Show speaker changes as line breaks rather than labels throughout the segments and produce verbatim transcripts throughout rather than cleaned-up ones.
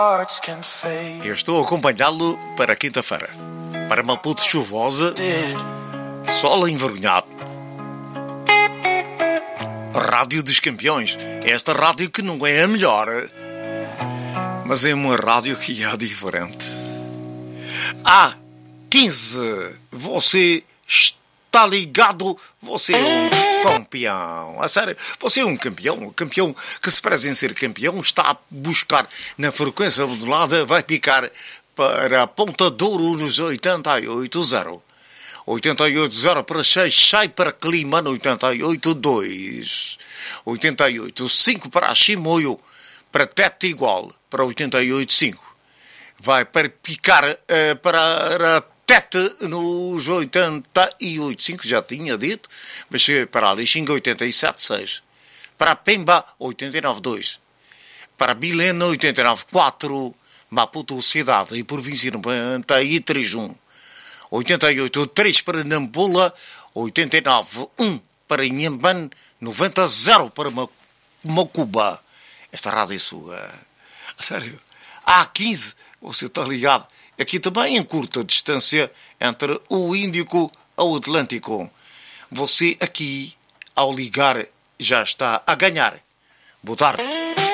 Eu estou a acompanhá-lo para quinta-feira, para Maputo chuvosa, sol envergonhado. Rádio dos Campeões, esta rádio que não é a melhor, mas é uma rádio que é diferente. Ah, quinze, você está ligado, você é um campeão. A sério, você é um campeão, um campeão que se preza em ser campeão, está a buscar na frequência modulada, vai picar para a Ponta de Ouro nos oitenta e oito zero. oitenta e oito zero para seis, sai para Clima no oitenta e oito dois. oitenta e oito cinco para Chimoio, para Tete igual, para oitenta e oito cinco. Vai para picar uh, para Tete nos oitenta e oito cinco, já tinha dito, mas para a Lixinga oitenta e sete seis. Para Pemba oitenta e nove dois. Para Bilena oitenta e nove quatro. Maputo Cidade e Província noventa e três um. oitenta e oito três para Nampula, oitenta e nove um para Inhamban, noventa zero para Mocuba. Esta rádio é sua. A sério. Há quinze, você está ligado. Aqui também em curta distância entre o Índico ao Atlântico. Você aqui, ao ligar, já está a ganhar. Boa tarde.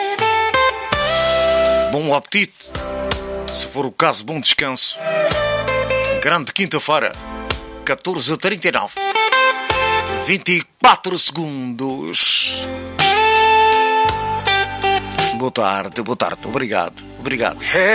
Bom apetite. Se for o caso, bom descanso. Grande quinta-feira, catorze a trinta e nove, vinte e quatro segundos. Boa tarde, boa tarde, obrigado, obrigado.